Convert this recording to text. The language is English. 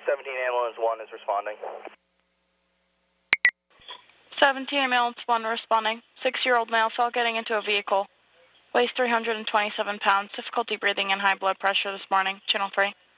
17 Ambulance 1 is responding. 17 Ambulance 1 responding. 6-year-old male fell getting into a vehicle. Weighs 327 pounds. Difficulty breathing and high blood pressure this morning. Channel 3.